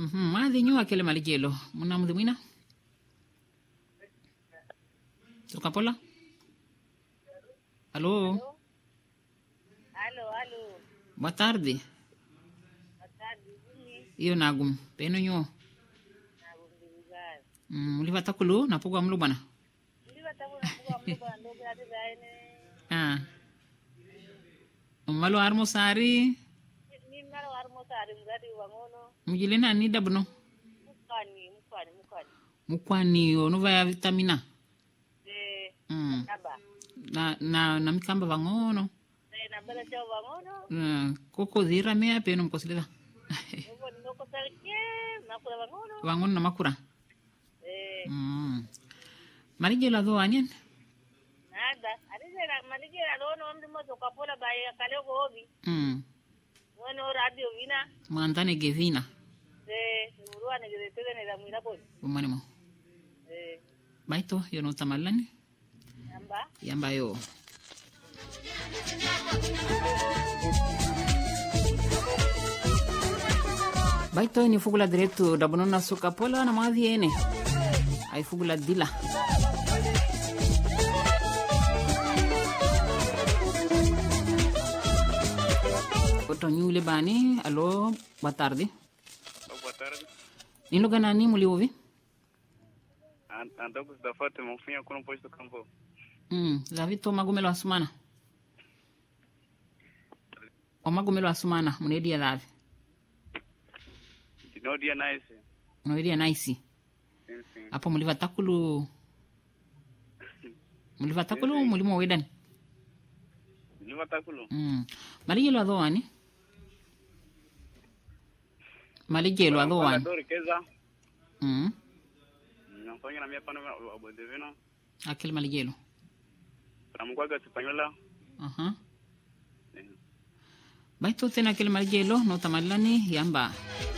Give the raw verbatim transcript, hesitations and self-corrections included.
Mhm, madhi nyua kele maligelo. Muna mudhimina? Sukapola? Alô? Alô, alô. Boa tarde. Boa tarde, Zumi. Iyo nagum. Peno nyo. Nagum dibugar. Mm, uliva takulu na pugwa mlu bana. Ndiba tabu na kuwa mluba ndogo hadi zaine. Ah. Umalo armo sari. Ni mnalo armo sari mgadi wangono. Mjilena ni dabno. Mukani, mukani, mukani. Mukwani onuva ya vitamina. Eh, Mm. naba. Na na na mikamba vangono. Eh, nabala chao wangono. Uh, koko dhira mea peno mkosileza. Nuko ndoko sarike, nakula wangono. Wangono na makura. Eh. Mm. Maligelo adho anyen. Nada. Adije na malije alono mdi moto kapola baye kalego hobi. Mm. Wono radio vina. Mwandane gevina. Eh, nuruwa negezete ne la mwila boy. Umanimo. Eh. Baito yo no tamalani. Namba. Yamba yo. Baito ni fugula direto da bonona suka pola na madhi ene. Ai fugula dila. Oto nyule bani, allo, boa tarde. Boa tarde. Nino ganani muli ouvi? Andamos da Fátima, um fim com um posto do campo. Hum, já vi to magumelo asumana. O magumelo asumana, munedi ya lavi. No dia nice. Munedi ya nice. Sim, sim. Apo muliva takulu. Muliva takulu mulimo wedani. Liva takulo. Hum. Maligelo adho ani? Maligelo adho ani? Dor keza. Hum. Não sonho na minha pana o devino. Aquele maligelo. Para mugwaga espanhola. Aha. Baito tena aquele maligelo no tamalani yamba.